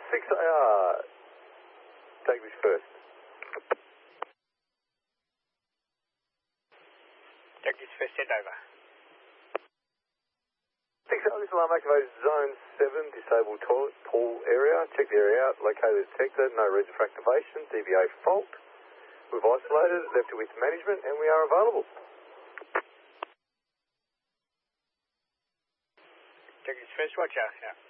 6AR, take this first. Take this first, send over. 6AR, this alarm activated zone 7, disabled toilet pool area. Check the area out, located detector, no register for activation, DVA fault. We've isolated, left it with management, and we are available. Take this first, watch out, yeah.